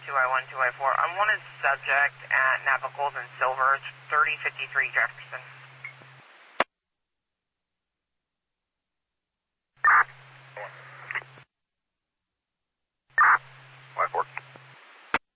2I1, 2I4. Unwanted subject at Napa Gold and Silver. It's 3053 Jefferson.